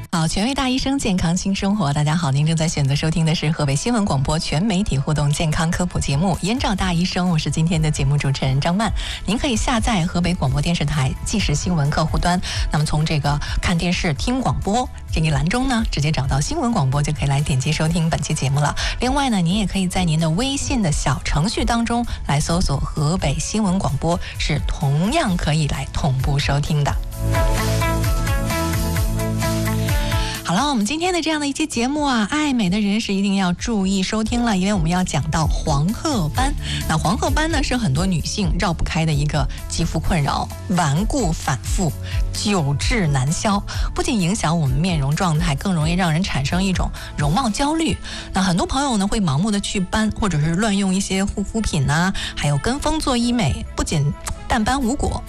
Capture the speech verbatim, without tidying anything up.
好，权威大医生健康新生活，大家好，您正在选择收听的是河北新闻广播全媒体互动健康科普节目《燕赵大医生》，我是今天的节目主持人张曼。您可以下载河北广播电视台即时新闻客户端，那么从这个看电视听广播这一栏中呢，直接找到新闻广播就可以来点击收听本期节目了。另外呢，您也可以在您的微信的小程序当中来搜索河北新闻广播，是同样可以来同步收听的。好了，我们今天的这样的一期节目啊，爱美的人士一定要注意收听了，因为我们要讲到黄褐斑。那黄褐斑呢，是很多女性绕不开的一个肌肤困扰，顽固反复，久治难消，不仅影响我们面容状态，更容易让人产生一种容貌焦虑。那很多朋友呢会盲目的祛斑，或者是乱用一些护肤品啊，还有跟风做医美，不仅淡斑无果，